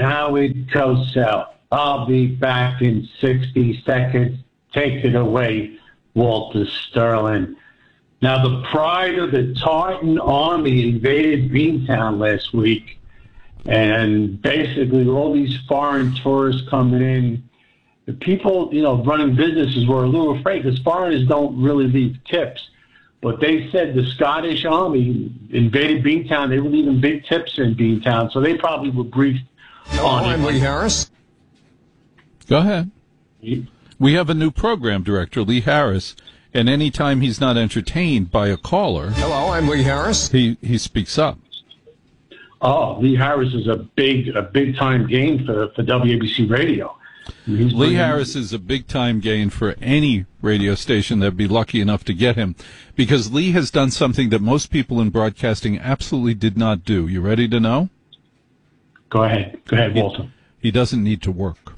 Howard Cosell. I'll be back in 60 seconds. Take it away, Walter Sterling. Now, the pride of the Tartan Army invaded Beantown last week, and basically all these foreign tourists coming in. The people, running businesses were a little afraid because foreigners don't really leave tips. But they said the Scottish Army invaded Beantown. They were leaving big tips in Beantown, so they probably were briefed on it. I'm Lee Harris. Go ahead. We have a new program director, Lee Harris, and anytime he's not entertained by a caller, Hello, I'm Lee Harris. He speaks up. Oh, Lee Harris is a big time gain for WABC Radio. Lee Harris is a big-time gain for any radio station that would be lucky enough to get him, because Lee has done something that most people in broadcasting absolutely did not do. You ready to know? Go ahead, Walter. He doesn't need to work.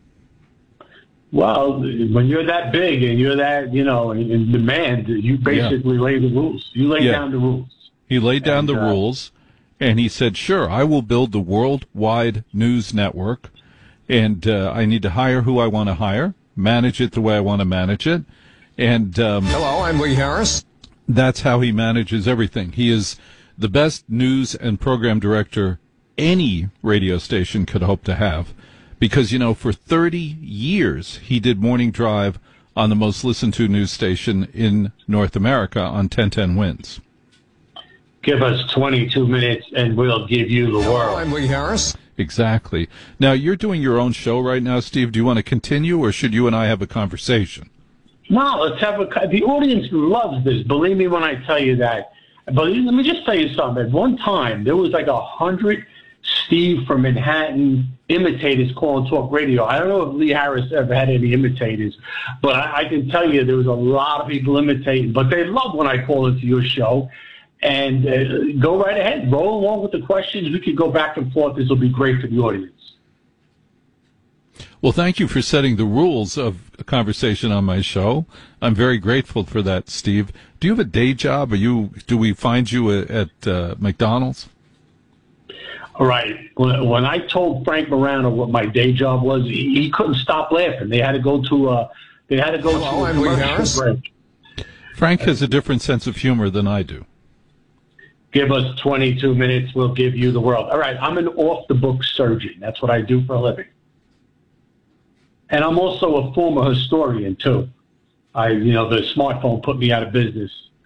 Well, when you're that big and you're that, in demand, you basically lay the rules. You lay down the rules. He laid down the rules, and he said, sure, I will build the worldwide news network. And I need to hire who I want to hire, manage it the way I want to manage it. And hello, I'm Lee Harris. That's how he manages everything. He is the best news and program director any radio station could hope to have. Because, for 30 years, he did Morning Drive on the most listened to news station in North America on 1010 Wins. Give us 22 minutes and we'll give you the world. Hello, I'm Lee Harris. Exactly. Now, you're doing your own show right now, Steve. Do you want to continue, or should you and I have a conversation? No, let's have the audience loves this. Believe me when I tell you that. But let me just tell you something. At one time, there was like 100 Steve from Manhattan imitators calling talk radio. I don't know if Lee Harris ever had any imitators, but I can tell you there was a lot of people imitating. But they love when I call into your show. And go right ahead. Roll along with the questions. We can go back and forth. This will be great for the audience. Well, thank you for setting the rules of a conversation on my show. I'm very grateful for that, Steve. Do you have a day job? Do we find you at McDonald's? All right. When I told Frank Morano what my day job was, he couldn't stop laughing. They had to go to a commercial break. Frank has a different sense of humor than I do. Give us 22 minutes, we'll give you the world. All right, I'm an off-the-book surgeon. That's what I do for a living. And I'm also a former historian, too. The smartphone put me out of business.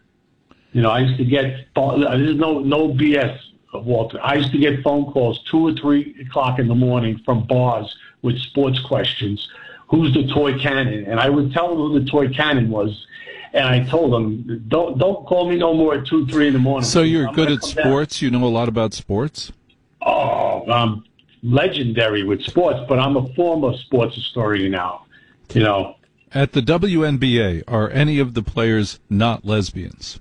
I used to get, there's no BS, Walter. I used to get phone calls 2 or 3 o'clock in the morning from bars with sports questions. Who's the toy cannon? And I would tell them who the toy cannon was. And I told them, don't call me no more at 2, 3 in the morning. So you're good at sports? You know a lot about sports? Oh, I'm legendary with sports, but I'm a former sports historian now. At the WNBA, are any of the players not lesbians?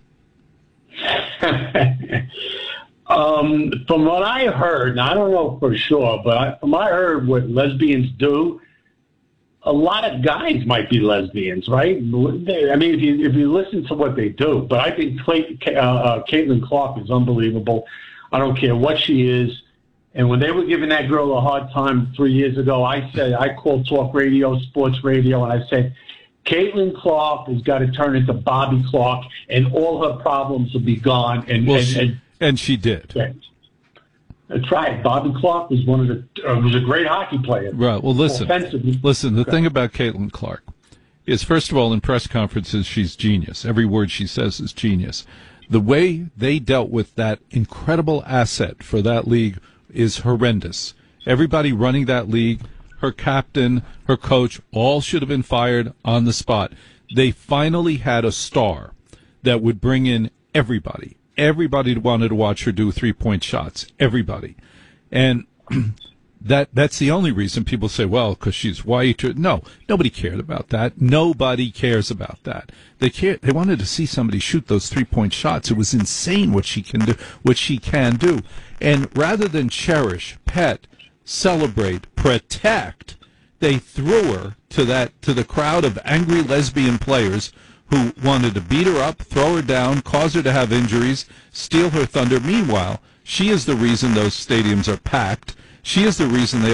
From what I heard, now I don't know for sure, but from what I heard, what lesbians do, a lot of guys might be lesbians, right? I mean, if you listen to what they do, but I think Caitlin Clark is unbelievable. I don't care what she is. And when they were giving that girl a hard time 3 years ago, I called talk radio, sports radio, and I said, Caitlin Clark has got to turn into Bobby Clark, and all her problems will be gone. And she did. Yeah. That's right. Bobby Clark was was a great hockey player. Right. Well, listen. The thing about Caitlin Clark is, first of all, in press conferences, she's genius. Every word she says is genius. The way they dealt with that incredible asset for that league is horrendous. Everybody running that league, her captain, her coach, all should have been fired on the spot. They finally had a star that would bring in everybody. Everybody wanted to watch her do 3-point shots. Everybody. And that's the only reason people say, well, because she's white. No, nobody cared about that. Nobody cares about that. They wanted to see somebody shoot those 3-point shots. It was insane what she can do. And rather than cherish, pet, celebrate, protect, they threw her to the crowd of angry lesbian players who wanted to beat her up, throw her down, cause her to have injuries, steal her thunder. Meanwhile, she is the reason those stadiums are packed. She is the reason they